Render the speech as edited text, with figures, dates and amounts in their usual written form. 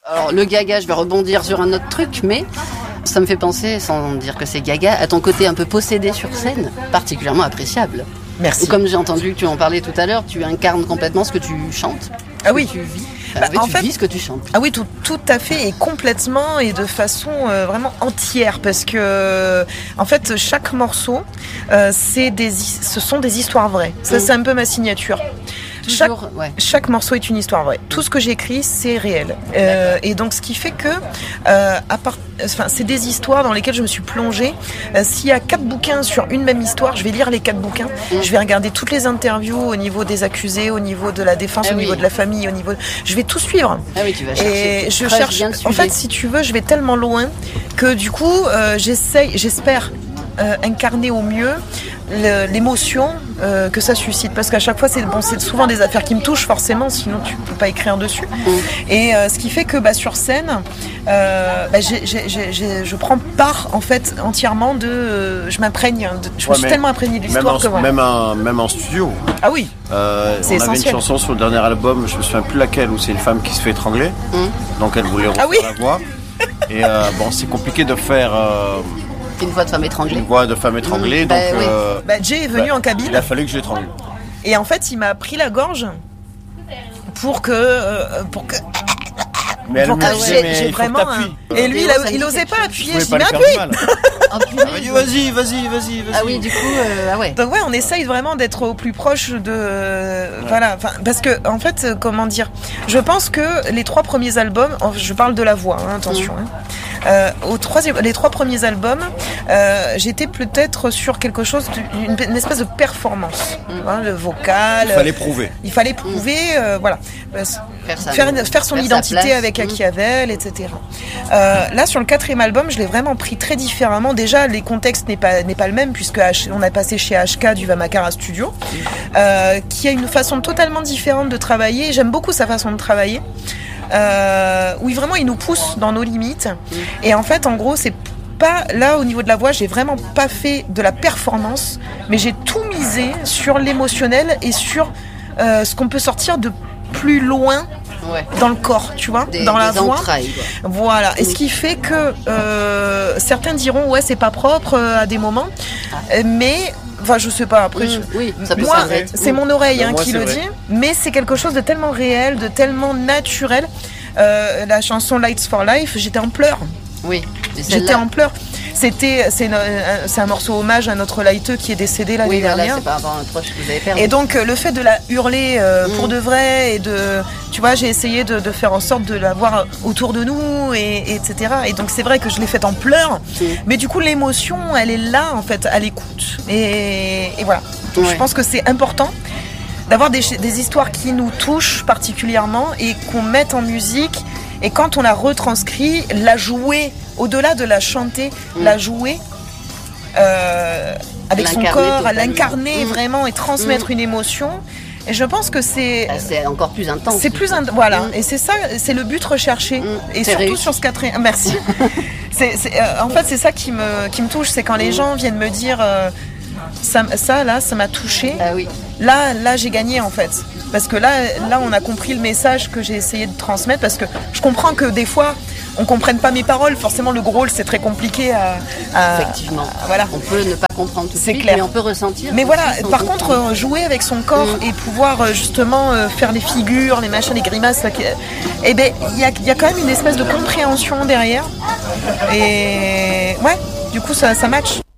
Alors le gaga, je vais rebondir sur un autre truc, mais ça me fait penser, sans dire que c'est gaga, à ton côté un peu possédé sur scène, particulièrement appréciable. Merci. Ou comme j'ai entendu que tu en parlais tout à l'heure, tu incarnes complètement ce que tu chantes. Ah oui. Tu vis. Tu vis ce que tu chantes. Ah oui, tout à fait, et complètement, et de façon vraiment entière, parce que en fait chaque morceau, ce sont des histoires vraies. Ça, c'est un peu ma signature. Chaque morceau est une histoire vraie. Tout ce que j'écris, c'est réel. Et donc, ce qui fait que, c'est des histoires dans lesquelles je me suis plongée. S'il y a 4 bouquins sur une même histoire, je vais lire les 4 bouquins. Je vais regarder toutes les interviews au niveau des accusés, au niveau de la défense, au niveau de la famille, je vais tout suivre. Ah oui, tu vas chercher. Et je cherche. En fait, si tu veux, je vais tellement loin que du coup, j'espère incarner au mieux l'émotion que ça suscite, parce qu'à chaque fois c'est souvent des affaires qui me touchent forcément, sinon tu peux pas écrire dessus. Et ce qui fait que sur scène, je prends part en fait entièrement je m'imprègne, je me suis tellement imprégnée de l'histoire même en studio. Ah oui, c'est essentiel. On avait une chanson sur le dernier album, je me souviens plus laquelle, où c'est une femme qui se fait étrangler, donc elle voulait refaire la voix. Et c'est compliqué de faire une voix de femme étranglée. Donc Jay est venu en cabine. Il a fallu que je l'étrangle. Et en fait, il m'a pris la gorge pour que. Mais elle j'ai vraiment. Et lui, il osait pas appuyer. Je dis mais appuie. Vas-y. Ah oui, du coup, Donc on essaye vraiment d'être au plus proche de. Voilà, parce que en fait, comment dire, je pense que les 3 premiers albums, je parle de la voix, attention. Les 3 premiers albums, j'étais peut-être sur quelque chose, une espèce de performance, le vocal. Il fallait prouver, voilà, faire son identité avec Machiavel, etc. Là, sur le 4e album, je l'ai vraiment pris très différemment. Déjà, les contextes n'est pas le même, puisque on a passé chez HK du Vamakara Studio, qui a une façon totalement différente de travailler. J'aime beaucoup sa façon de travailler. Où vraiment il nous pousse dans nos limites. Et en fait, en gros, c'est pas là au niveau de la voix, j'ai vraiment pas fait de la performance, mais j'ai tout misé sur l'émotionnel et sur ce qu'on peut sortir de plus loin dans le corps, tu vois, dans la voix. Voilà. Et ce qui fait que certains diront c'est pas propre à des moments, mais je sais pas, après ça peut moi c'est mon oreille qui le dit, mais c'est quelque chose de tellement réel, de tellement naturel. La chanson Lights for Life, j'étais en pleurs. Oui, j'étais en pleurs. C'est un morceau hommage à notre lighteux qui est décédé l'année dernière. C'est par rapport à un proche que vous avez perdu. Et donc le fait de la hurler pour de vrai, et tu vois, j'ai essayé de faire en sorte de la voir autour de nous, etc. Et donc c'est vrai que je l'ai faite en pleurs, mais du coup l'émotion, elle est là en fait, à l'écoute. Et voilà. Donc je pense que c'est important d'avoir des histoires qui nous touchent particulièrement et qu'on mette en musique. Et quand on la retranscrit, la jouer, au-delà de la chanter, la jouer avec son corps, à l'incarner vraiment et transmettre une émotion. Et je pense que c'est encore plus intense. C'est plus voilà. Et c'est ça, c'est le but recherché. Et surtout réussi. Sur ce 4e. Merci. En fait, c'est ça qui me touche, c'est quand les gens viennent me dire ça m'a touché. Ah oui. Là, j'ai gagné en fait. Parce que là, on a compris le message que j'ai essayé de transmettre. Parce que je comprends que des fois, on ne comprenne pas mes paroles. Forcément, le gros rôle, c'est très compliqué Effectivement. Voilà. On peut ne pas comprendre tout de suite, clair. mais on peut ressentir. Mais voilà, par contre, jouer avec son corps et pouvoir justement faire les figures, les machins, les grimaces, il y a quand même une espèce de compréhension derrière. Et du coup, ça match.